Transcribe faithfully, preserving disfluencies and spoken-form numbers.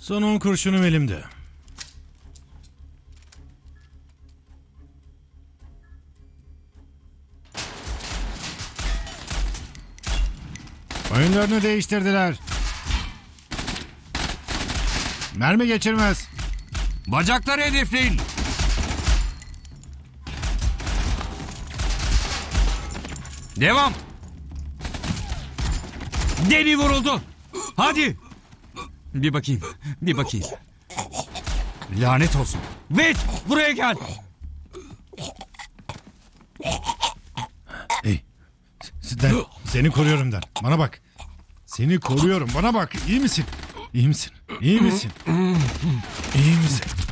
Son on kurşunum elimde. Oyunlarını değiştirdiler. Mermi geçirmez. Bacakları hedefleyin. Devam. Deli vuruldu. Hadi. Bir bakayım. Bir bakayım. Lanet olsun. Wade, buraya gel. Hey. Sizden seni koruyorum der. Bana bak. Seni koruyorum. Bana bak. İyi misin? İyi misin? İyi misin? İyi misin?